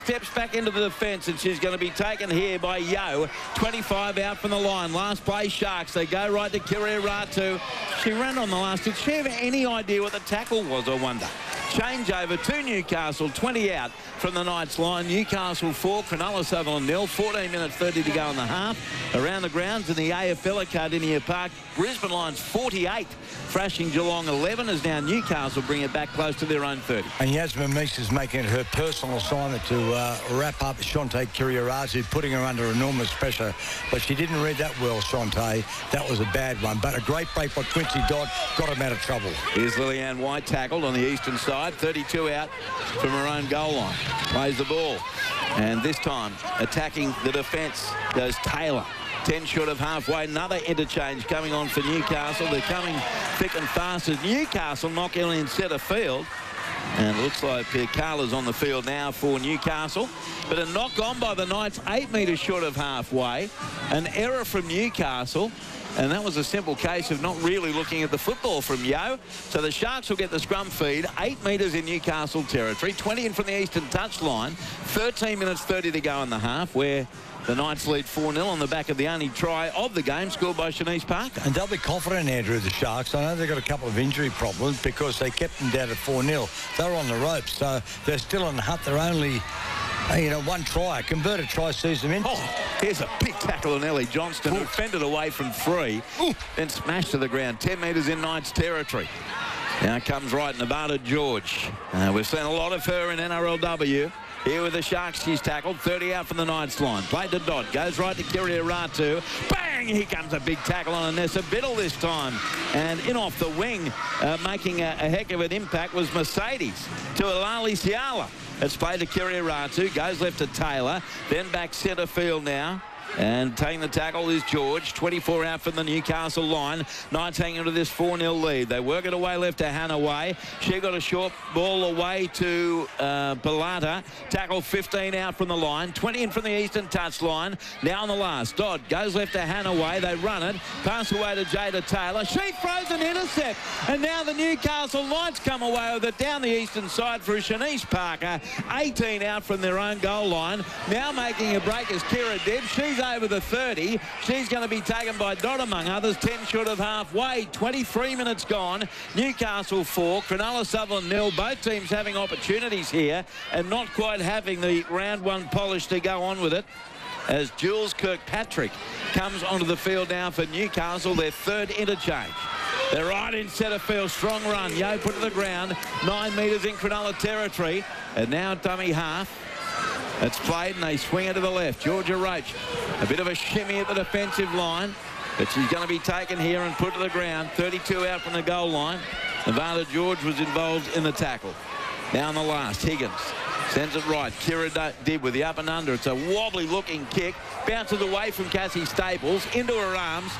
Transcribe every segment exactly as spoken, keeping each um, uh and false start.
Steps back into the defence, and she's going to be taken here by Yo. twenty-five out from the line. Last play, Sharks. They go right to Kiriaratu. She ran on the last. Did she have any idea what the tackle was, I wonder? Changeover to Newcastle. twenty out from the Knights line. Newcastle four, Cronulla Sutherland nil. fourteen minutes thirty to go in the half. Around the grounds in the A F L at Cardinia Park. Brisbane Lions forty-eight. Thrashing Geelong eleven as now Newcastle bring it back close to their own thirty. And Yasmin Meeks is making it her personal assignment to uh, wrap up Shante Kiriaratu, putting her under enormous pressure. But she didn't read that well, Shante. That was a bad one. But a great break by Quincy Dodd got him out of trouble. Here's Lillian White tackled on the eastern side. thirty-two out from her own goal line. Plays the ball. And this time, attacking the defence, goes Taylor. ten short of halfway. Another interchange coming on for Newcastle. They're coming thick and fast as Newcastle knock Ellie in centre field. And it looks like Carla's on the field now for Newcastle. But a knock on by the Knights, eight metres short of halfway. An error from Newcastle. And that was a simple case of not really looking at the football from Yo. So the Sharks will get the scrum feed. Eight metres in Newcastle territory. twenty in from the eastern touchline. thirteen minutes thirty to go in the half, where the Knights lead four nil on the back of the only try of the game, scored by Shanice Parker. And they'll be confident, Andrew, the Sharks. I know they've got a couple of injury problems because they kept them down at four nil. They're on the ropes, so they're still on the hunt. They're only, you know, one try. A converted try sees them in. Oh, here's a big tackle on Ellie Johnston, who fended away from three, Ooh. then smashed to the ground. ten metres in Knights territory. Now comes right Nevada George. Uh, we've seen a lot of her in N R L W. Here with the Sharks, she's tackled. thirty out from the Knights line. Played to Dodd. Goes right to Kiriaratu. Bang! Here comes a big tackle on Anessa Biddle this time. And in off the wing, uh, making a, a heck of an impact, was Mercedes to Alali Siala. It's played to Kiriaratu. Goes left to Taylor. Then back centre field now. And taking the tackle is George. twenty-four out from the Newcastle line. Knights hanging into this four nil lead. They work it away left to Hannah Way. She got a short ball away to uh, Pilata. Tackle fifteen out from the line. twenty in from the eastern touch line. Now on the last. Dodd goes left to Hannah Way. They run it. Pass away to Jada Taylor. She throws an intercept. And now the Newcastle Knights come away with it down the eastern side for Shanice Parker. eighteen out from their own goal line. Now making a break is Kira Dibb. She's over the thirty. She's going to be taken by Dodd among others. ten short of halfway. twenty-three minutes gone. Newcastle four. Cronulla Sutherland nil. Both teams having opportunities here and not quite having the round one polish to go on with it, as Jules Kirkpatrick comes onto the field now for Newcastle, their third interchange. They're right in centre field. Strong run. Yo put to the ground. Nine metres in Cronulla territory. And now dummy half. It's played and they swing it to the left. Georgia Roach, a bit of a shimmy at the defensive line, but she's going to be taken here and put to the ground. thirty-two out from the goal line. Nevada George was involved in the tackle. Now on the last, Higgins sends it right. Kira Dibb with the up and under. It's a wobbly looking kick. Bounces away from Cassie Staples into her arms.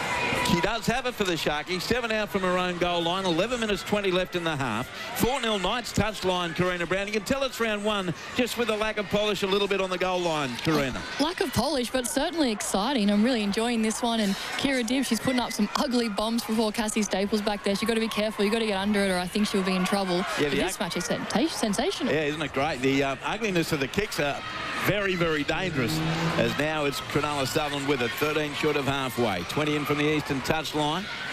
She does have it for the Sharkies. Seven out from her own goal line. eleven minutes twenty left in the half. four nil Knights touchline, Karina Brown. You can tell it's round one just with a lack of polish a little bit on the goal line, Karina. Lack of polish, but certainly exciting. I'm really enjoying this one. And Kira Dibb, she's putting up some ugly bombs before Cassie Staples back there. She's got to be careful. You've got to get under it or I think she'll be in trouble. Yeah, this match is sensational. Yeah, isn't it great? The uh, ugliness of the kicks are very, very dangerous, as now it's Cronulla Sutherland with it. thirteen short of halfway. twenty in from the eastern touchline.